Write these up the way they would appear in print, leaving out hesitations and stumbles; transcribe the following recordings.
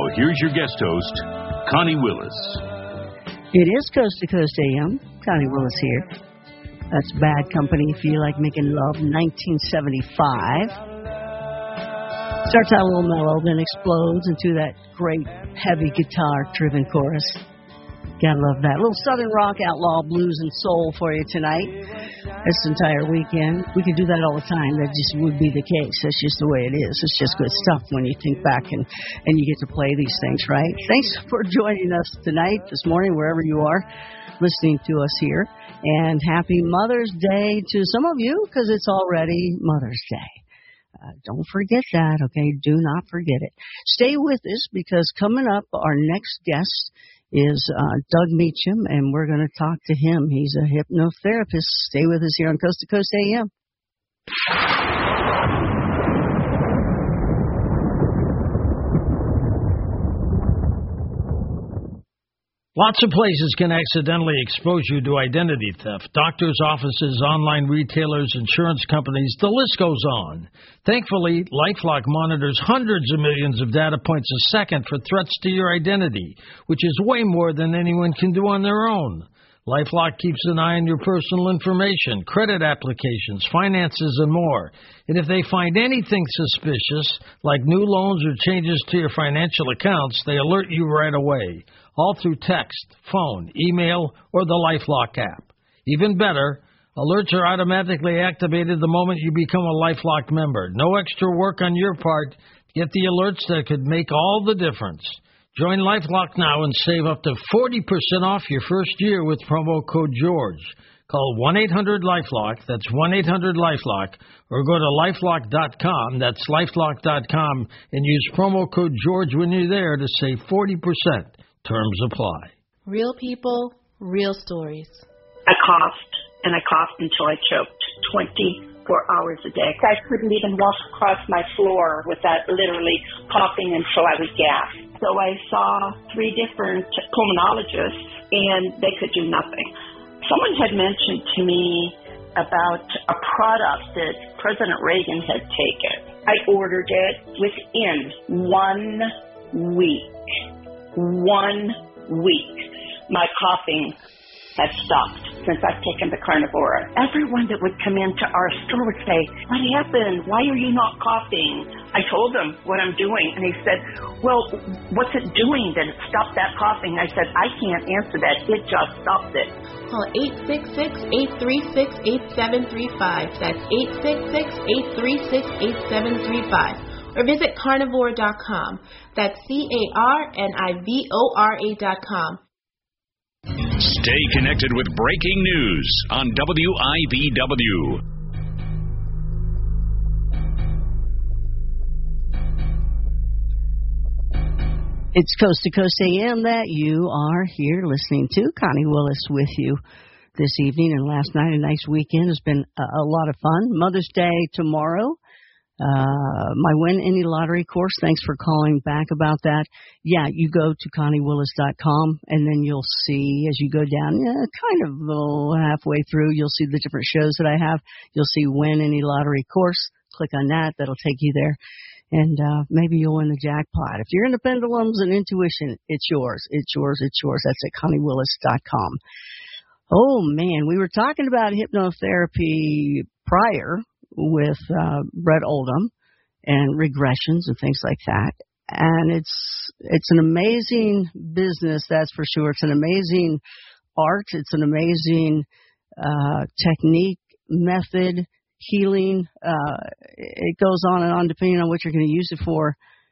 here's your guest host, Connie Willis. It is Coast to Coast AM. Connie Willis here. That's Bad Company, Feel Like Making Love, 1975. Starts out a little mellow, then explodes into that great heavy guitar-driven chorus. Gotta love that. A little Southern rock, outlaw, blues, and soul for you tonight. This entire weekend. We could do that all the time. That just would be the case. That's just the way it is. It's just good stuff when you think back and you get to play these things, right? Thanks for joining us tonight, this morning, wherever you are listening to us here. And happy Mother's Day to some of you, because it's already Mother's Day. Don't forget that, okay? Do not forget it. Stay with us, because coming up, our next guest is Doug Meacham, and we're going to talk to him. He's a hypnotherapist. Stay with us here on Coast to Coast AM. Lots of places can accidentally expose you to identity theft. Doctors' offices, online retailers, insurance companies, the list goes on. Thankfully, LifeLock monitors hundreds of millions of data points a second for threats to your identity, which is way more than anyone can do on their own. LifeLock keeps an eye on your personal information, credit applications, finances, and more. And if they find anything suspicious, like new loans or changes to your financial accounts, they alert you right away, all through text, phone, email, or the LifeLock app. Even better, alerts are automatically activated the moment you become a LifeLock member. No extra work on your part. Get the alerts that could make all the difference. Join LifeLock now and save up to 40% off your first year with promo code George. Call 1-800-LifeLock, that's 1-800-LifeLock, or go to LifeLock.com, that's LifeLock.com, and use promo code George when you're there to save 40%. Terms apply. Real people, real stories. I coughed until I choked 24 hours a day. I couldn't even walk across my floor without literally coughing until I would gasp. So I saw 3 different pulmonologists, and they could do nothing. Someone had mentioned to me about a product that President Reagan had taken. I ordered it within 1 week. 1 week. My coughing had stopped since I've taken the Carnivora. Everyone that would come into our store would say, "What happened? Why are you not coughing?" I told them what I'm doing, and they said, "Well, what's it doing that it stopped that coughing?" I said, "I can't answer that. It just stopped it." Call 866-836-8735. That's 866-836-8735. Or visit carnivore.com. That's CARNIVORA.com. Stay connected with breaking news on WIBW. It's Coast to Coast AM that you are here listening to. Connie Willis with you this evening and last night. A nice weekend. It's been a lot of fun. Mother's Day tomorrow. My Win Any Lottery course, thanks for calling back about that. Yeah, you go to ConnieWillis.com, and then you'll see as you go down, kind of halfway through, you'll see the different shows that I have. You'll see Win Any Lottery course. Click on that. That'll take you there. And maybe you'll win the jackpot. If you're into pendulums and intuition, it's yours. It's yours. It's yours. That's at ConnieWillis.com. Oh, man, we were talking about hypnotherapy prior with Brett Oldham and regressions and things like that. And it's an amazing business, that's for sure. It's an amazing art. It's an amazing technique, method, healing. It goes on and on depending on what you're going to use it for.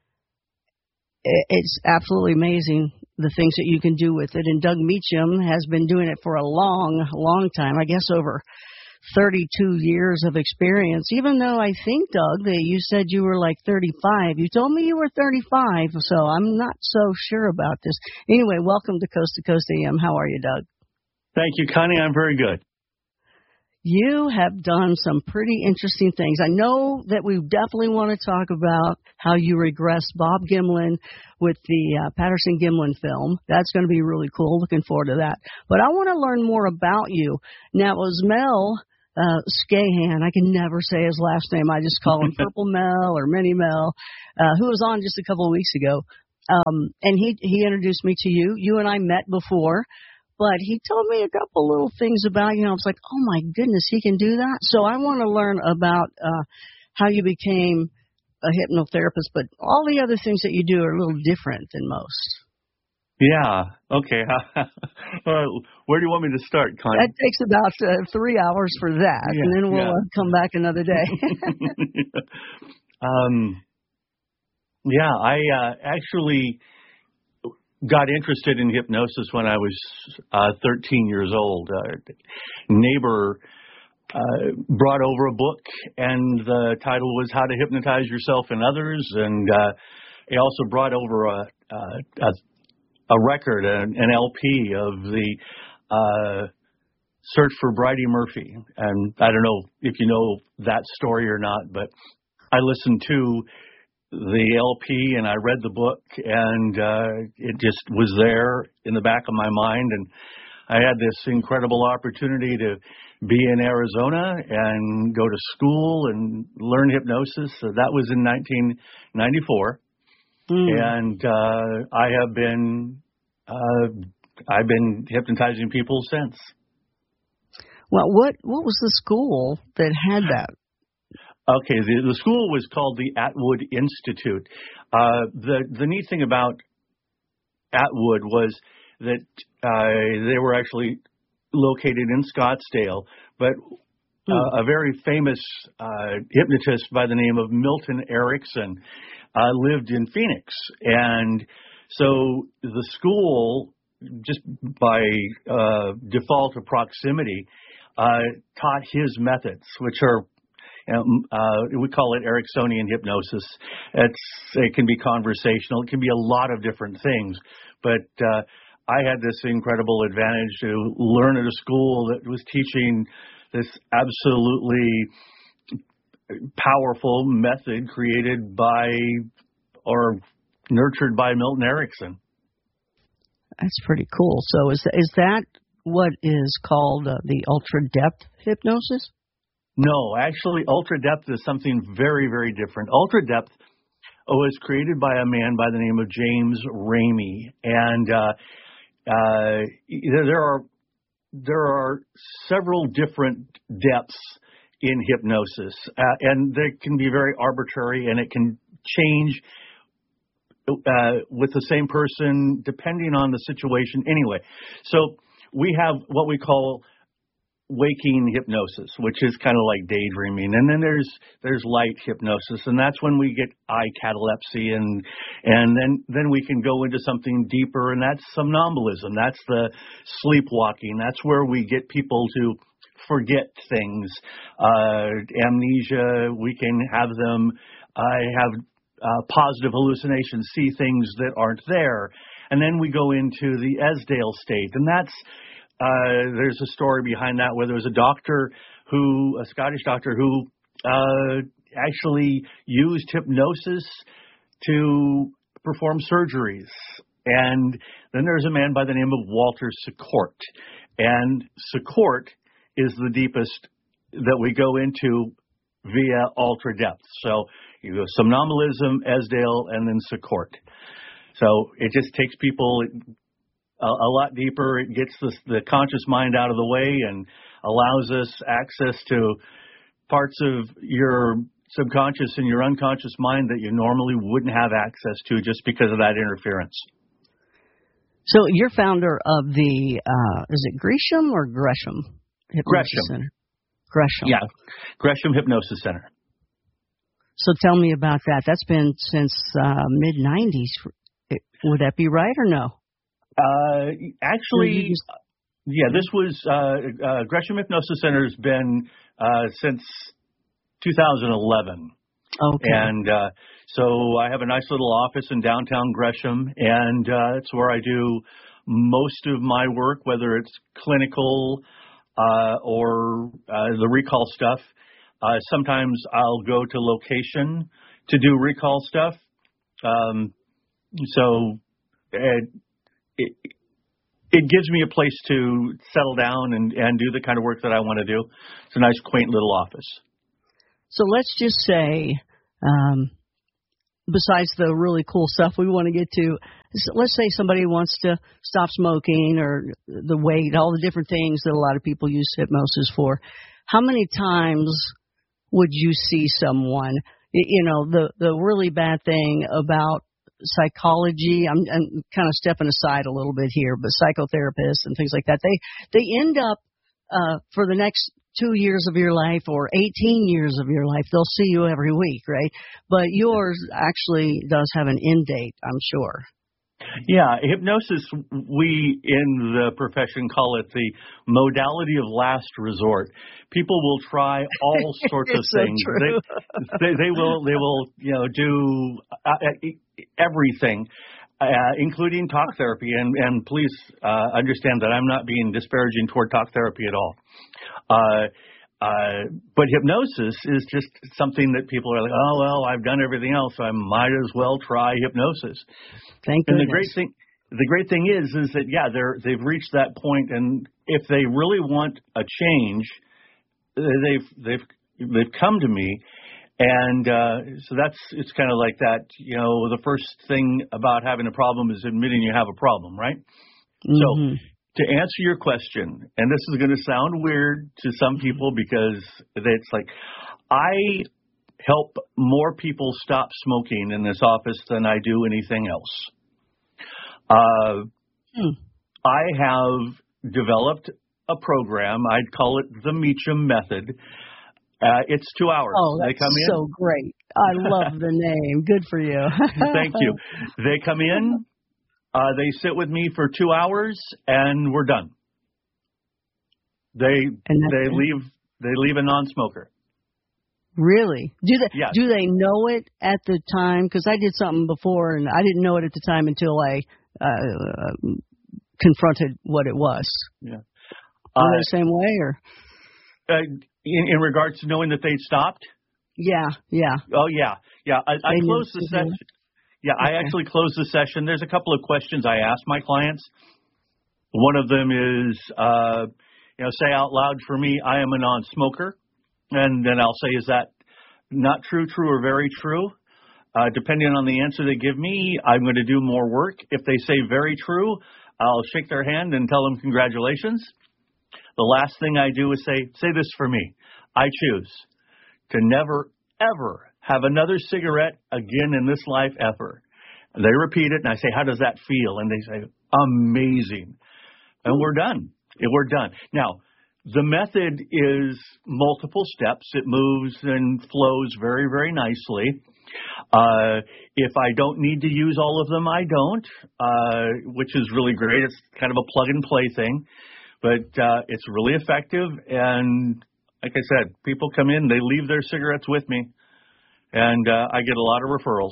It's absolutely amazing the things that you can do with it. And Doug Meacham has been doing it for a long, long time, I guess over 32 years of experience, even though I think, Doug, that you said you were like 35. You told me you were 35, so I'm not so sure about this. Anyway, welcome to Coast AM. How are you, Doug? Thank you, Connie. I'm very good. You have done some pretty interesting things. I know that we definitely want to talk about how you regressed Bob Gimlin with the Patterson-Gimlin film. That's going to be really cool. Looking forward to that. But I want to learn more about you. Now, it was Mel Scahan, I can never say his last name. I just call him Purple Mel or Mini Mel, who was on just a couple of weeks ago. And he introduced me to you. You and I met before, but he told me a couple little things about you. I was like, oh my goodness, he can do that. So I want to learn about how you became a hypnotherapist, but all the other things that you do are a little different than most. Yeah. Okay. Where do you want me to start, Connie? That takes about 3 hours for that, and then we'll come back another day. I actually got interested in hypnosis when I was 13 years old. A neighbor brought over a book, and the title was How to Hypnotize Yourself and Others, and he also brought over a record, an LP of the Search for Bridey Murphy. And I don't know if you know that story or not, but I listened to the LP and I read the book, and it just was there in the back of my mind. And I had this incredible opportunity to be in Arizona and go to school and learn hypnosis. So that was in 1994. And I've been hypnotizing people since. Well, what was the school that had that? Okay, the school was called the Atwood Institute. The neat thing about Atwood was that they were actually located in Scottsdale, but a very famous hypnotist by the name of Milton Erickson lived in Phoenix. And so the school, just by default of proximity, taught his methods, which are, we call it Ericksonian hypnosis. It can be conversational. It can be a lot of different things. But I had this incredible advantage to learn at a school that was teaching this absolutely powerful method created by or nurtured by Milton Erickson. That's pretty cool. So is that what is called the ultra-depth hypnosis? No, actually, ultra-depth is something very, very different. Ultra-depth was created by a man by the name of James Ramey. And there are several different depths in hypnosis, and they can be very arbitrary, and it can change with the same person depending on the situation. Anyway, so we have what we call waking hypnosis, which is kind of like daydreaming, and then there's light hypnosis, and that's when we get eye catalepsy, and then we can go into something deeper, and that's somnambulism. That's the sleepwalking. That's where we get people to forget things. Amnesia, we can have them have positive hallucinations, see things that aren't there, and then we go into the Esdale state, and that's there's a story behind that where there was a Scottish doctor who actually used hypnosis to perform surgeries. And then there's a man by the name of Walter Secourt. And Secourt is the deepest that we go into via ultra depth. So you go somnambulism, Esdale, and then Secourt. So it just takes people a lot deeper. It gets the conscious mind out of the way and allows us access to parts of your subconscious and your unconscious mind that you normally wouldn't have access to just because of that interference. So you're founder of the, is it Gresham or Gresham Hypnosis Center? Gresham. Yeah, Gresham Hypnosis Center. So tell me about that. That's been since mid-90s. Would that be right or no? Actually, this was Gresham Hypnosis Center has been since 2011. Okay. And so I have a nice little office in downtown Gresham, and it's where I do most of my work, whether it's clinical or the recall stuff. Sometimes I'll go to location to do recall stuff. So it gives me a place to settle down and do the kind of work that I want to do. It's a nice, quaint little office. So let's just say besides the really cool stuff we want to get to, let's say somebody wants to stop smoking or the weight, all the different things that a lot of people use hypnosis for. How many times would you see someone, the really bad thing about psychology, I'm kind of stepping aside a little bit here, but psychotherapists and things like that, they end up for the next 2 years of your life or 18 years of your life, they'll see you every week, right? But yours actually does have an end date, I'm sure. Yeah, hypnosis, we in the profession call it the modality of last resort. People will try all sorts of things. So they will do everything, including talk therapy. And please understand that I'm not being disparaging toward talk therapy at all. But hypnosis is just something that people are like, oh, well, I've done everything else, so I might as well try hypnosis. Thank goodness. And the great thing is that, yeah, they've reached that point, and if they really want a change, they've come to me. And so it's kind of like that, the first thing about having a problem is admitting you have a problem, right? Mm-hmm. So to answer your question, and this is going to sound weird to some people because it's like, I help more people stop smoking in this office than I do anything else. I have developed a program. I'd call it the Meacham Method. It's 2 hours. Oh, that's they come in. So great. I love the name. Good for you. Thank you. They come in. They sit with me for 2 hours, and we're done. They leave a non-smoker. Really? Yes. Do they know it at the time? Because I did something before, and I didn't know it at the time until I confronted what it was. Yeah. Are they the same way, or? In regards to knowing that they'd stopped? Yeah. Oh, yeah. I closed the session. Yeah, okay. I actually closed the session. There's a couple of questions I ask my clients. One of them is, say out loud for me, I am a non-smoker. And then I'll say, is that not true, or very true? Depending on the answer they give me, I'm going to do more work. If they say very true, I'll shake their hand and tell them congratulations. The last thing I do is say this for me. I choose to never, ever have another cigarette again in this life ever. And they repeat it, and I say, how does that feel? And they say, amazing. And we're done. We're done. Now, the method is multiple steps. It moves and flows very, very nicely. If I don't need to use all of them, I don't, which is really great. It's kind of a plug-and-play thing. But it's really effective. And like I said, people come in, they leave their cigarettes with me. And I get a lot of referrals.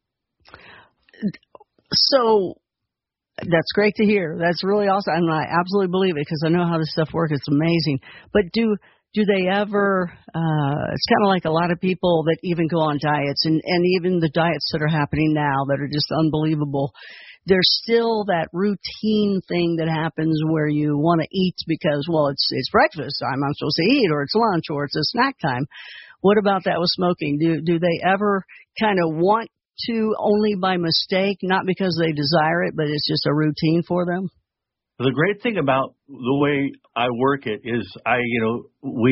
So that's great to hear. That's really awesome. And I absolutely believe it because I know how this stuff works. It's amazing. But do they ever, it's kind of like a lot of people that even go on diets and even the diets that are happening now that are just unbelievable. There's still that routine thing that happens where you want to eat because, well, it's breakfast time, I'm supposed to eat, or it's lunch, or it's a snack time. What about that with smoking? Do they ever kind of want to only by mistake, not because they desire it, but it's just a routine for them? The great thing about the way I work it is I'll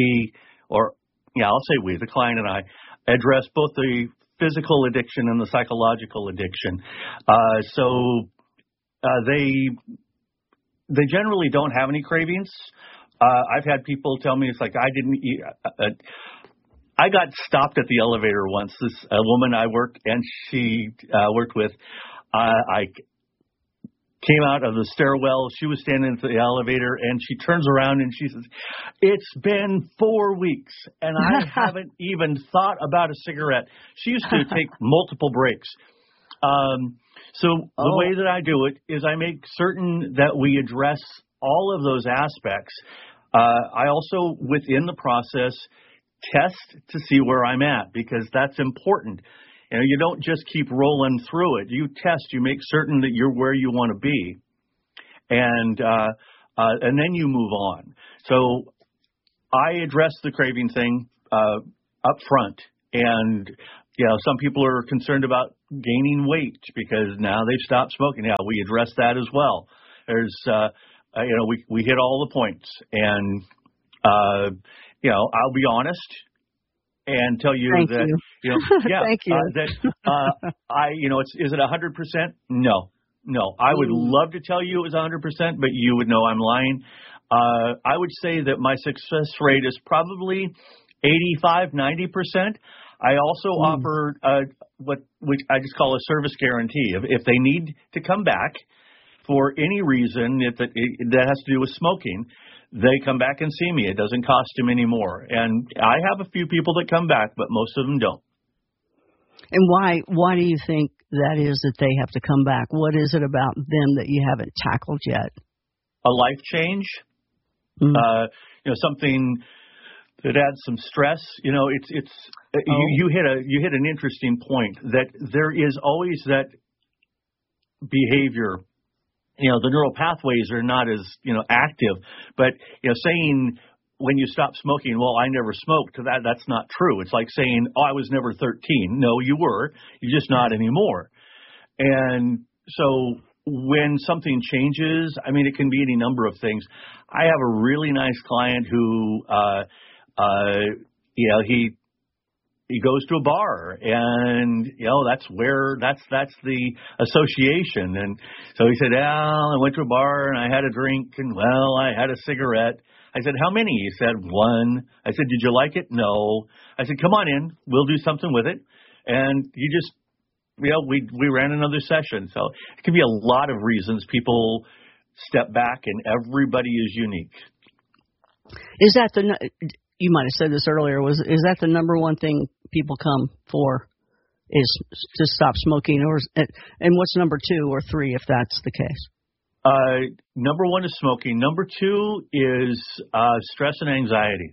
say we, the client and I, address both the physical addiction and the psychological addiction. So they generally don't have any cravings. I've had people tell me it's like I didn't eat. I got stopped at the elevator once. A woman I worked with, I came out of the stairwell. She was standing at the elevator, and she turns around and she says, "It's been 4 weeks, and I haven't even thought about a cigarette." She used to take multiple breaks. So the way that I do it is I make certain that we address all of those aspects. I also, within the process, test to see where I'm at, because that's important. You don't just keep rolling through it. You test, you make certain that you're where you want to be, and then you move on. So I address the craving thing up front, and some people are concerned about gaining weight because now they've stopped smoking. Yeah, we address that as well. There's, we hit all the points, and I'll be honest and tell you Thank that you. Yeah, Thank you. is it 100%? No. I would love to tell you it was 100%, but you would know I'm lying. I would say that my success rate is probably 85, 90%. I also offer which I just call a service guarantee. If they need to come back for any reason that has to do with smoking, they come back and see me. It doesn't cost them any more. And I have a few people that come back, but most of them don't. And why do you think that is that they have to come back? What is it about them that you haven't tackled yet? A life change, something that adds some stress. You hit an interesting point that there is always that behavior. The neural pathways are not as active, but saying when you stop smoking, well, I never smoked, that's not true. It's like saying, oh, I was never 13. No, you were. You're just not anymore. And so when something changes, it can be any number of things. I have a really nice client who, he goes to a bar, and that's the association. And so he said, I went to a bar and I had a drink, and I had a cigarette. I said, how many? He said, one. I said, did you like it? No. I said, come on in. We'll do something with it. And he just, we ran another session. So it can be a lot of reasons people step back, and everybody is unique. Is that you might have said this earlier, is that the number one thing people come for, is to stop smoking? And what's number 2 or 3 if that's the case? Number 1 is smoking. Number 2 is stress and anxiety.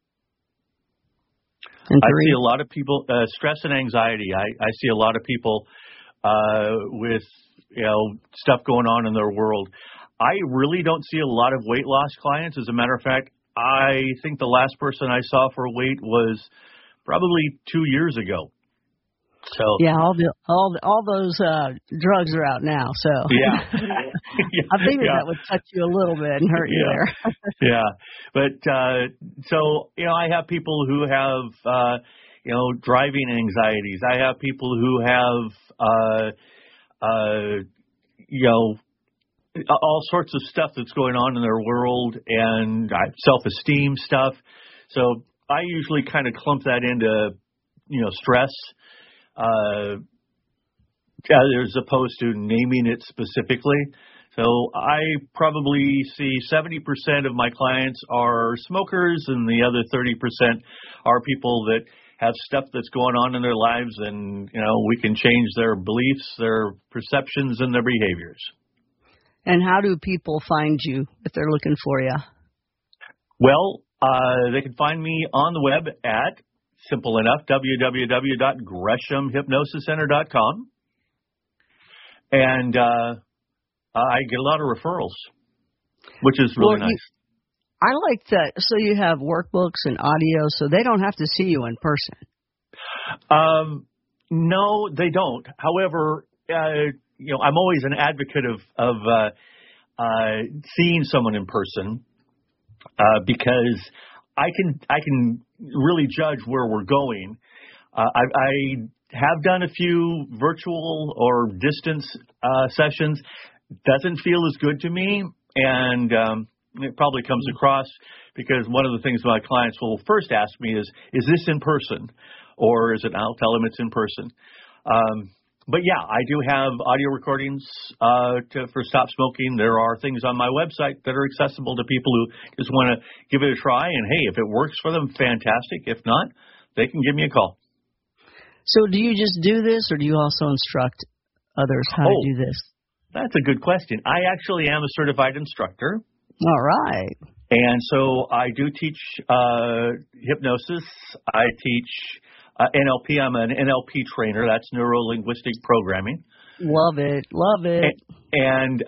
And 3? I see a lot of people, stress and anxiety. I see a lot of people with stuff going on in their world. I really don't see a lot of weight loss clients. As a matter of fact, I think the last person I saw for weight was probably 2 years ago. So yeah, all those drugs are out now. So yeah, I figured that would touch you a little bit and hurt you there. Yeah, but so I have people who have driving anxieties. I have people who have all sorts of stuff that's going on in their world, and self-esteem stuff. So I usually kind of clump that into stress. As opposed to naming it specifically. So I probably see 70% of my clients are smokers, and the other 30% are people that have stuff that's going on in their lives, and we can change their beliefs, their perceptions, and their behaviors. And how do people find you if they're looking for you? Well, they can find me on the web at simple enough, www.greshamhypnosiscenter.com. And I get a lot of referrals, which is really nice. I like that. So you have workbooks and audio, so they don't have to see you in person. No, they don't. However, I'm always an advocate of seeing someone in person because I can really judge where we're going. I have done a few virtual or distance sessions. Doesn't feel as good to me, and it probably comes across because one of the things my clients will first ask me is this in person, or is it? I'll tell them it's in person. But yeah, I do have audio recordings for Stop Smoking. There are things on my website that are accessible to people who just want to give it a try. And hey, if it works for them, fantastic. If not, they can give me a call. So do you just do this, or do you also instruct others how to do this? That's a good question. I actually am a certified instructor. All right. And so I do teach hypnosis. I teach NLP. I'm an NLP trainer. That's neuro-linguistic programming. Love it. Love it. And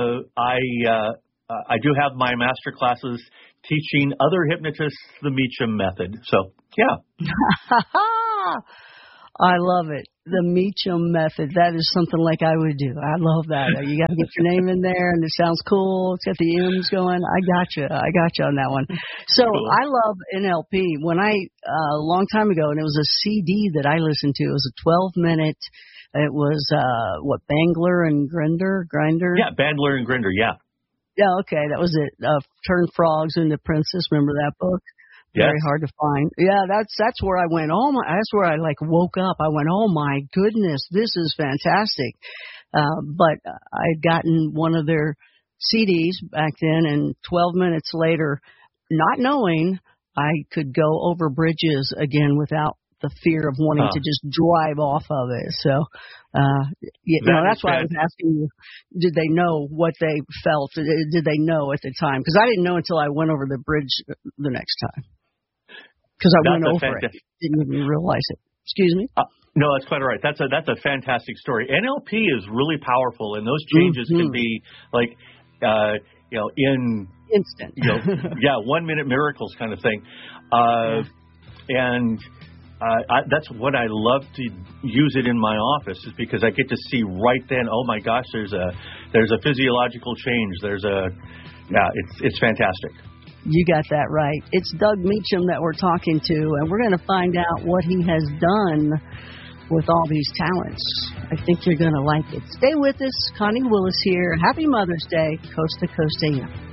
I do have my master classes teaching other hypnotists the Meacham method. So, yeah. I love it. The Meacham method. That is something like I would do. I love that. You got to get your name in there, and it sounds cool. It's got the M's going. I got you on that one. So cool. I love NLP. When a long time ago, and it was a CD that I listened to. It was a 12-minute. It was Bangler and Grinder. Yeah, Bandler and Grinder. Yeah. Yeah. Okay, that was it. Turned Frogs into Princess. Remember that book? Yes. Very hard to find. Yeah, that's where I went. That's where I woke up. I went, oh my goodness, this is fantastic. But I'd gotten one of their CDs back then, and 12 minutes later, not knowing I could go over bridges again without the fear of wanting to just drive off of it. So, that's why I was asking you, did they know what they felt? Did they know at the time? Because I didn't know until I went over the bridge the next time. Because I went over it. Didn't even realize it. Excuse me? No, that's quite all right. That's a fantastic story. NLP is really powerful, and those changes can be like, in instant. 1 minute miracles kind of thing. And that's what I love to use it in my office, is because I get to see right then, oh my gosh, there's a physiological change. It's fantastic. You got that right. It's Doug Meacham that we're talking to, and we're going to find out what he has done with all these talents. I think you're going to like it. Stay with us. Connie Willis here. Happy Mother's Day, Coast to Coast AM.